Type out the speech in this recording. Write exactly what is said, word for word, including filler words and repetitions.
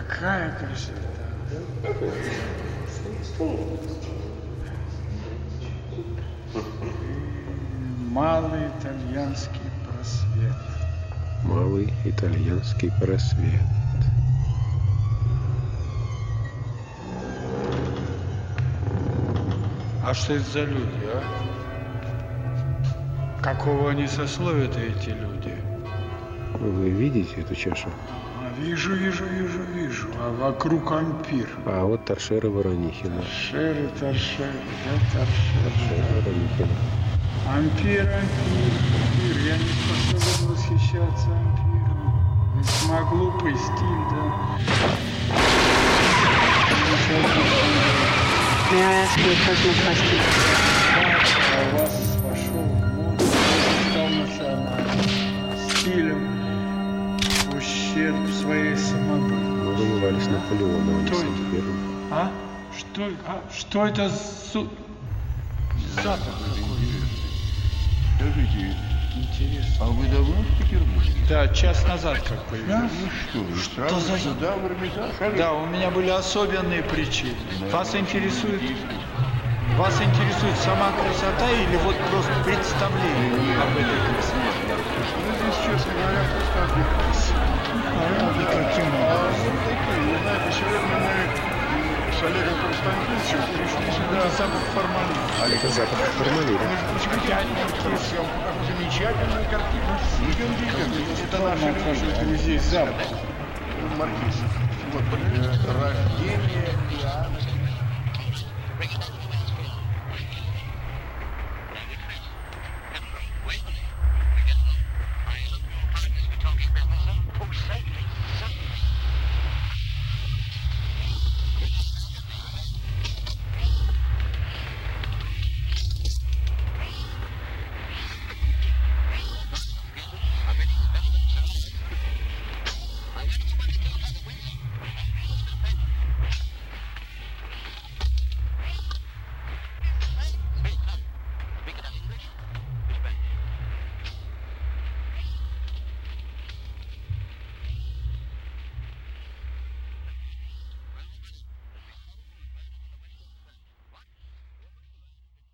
Какая красота! Малый итальянский просвет. Малый итальянский просвет. А что это за люди, а? Какого они сословия-то, эти люди? Вы видите эту чашу? А, вижу, вижу, вижу, вижу. А вокруг ампир. А вот торшеры Воронихина. Торшеры, торшеры, да, торшеры. Торшеры Воронихина. Ампир, ампир, ампир. Я не способен восхищаться ампиром. Весьма глупый стиль, да. May I ask you a personal question? А у вас вошел в моду, стал национальным стилем в ущерб своей самобытности. Мы воевали с Наполеоном, а не Кто с это? Ампером. А? Что, а? Что это за... Запах интересный. Скажите, Интересно. а вы давно в Петербурге? Да, час назад как появился. Ну что, вы сразу за- сюда, в Эрмитаж? Да, у меня были особенные причины. Вас интересует... Вас интересует сама красота или вот просто представление об этой красоте? Ну, здесь, честно говоря, просто отдыхать. А каким А образом? вот такие, вы знаете, сегодня мы с Олегом Константиновичем пришли сюда. Это запах формалина. Это запах формалина. Между прочим, я не я вам покажу замечательную картину. Идем, идем. Это наша Накажите, здесь запах. Маркиз. Вот, э, рождение Иоанна.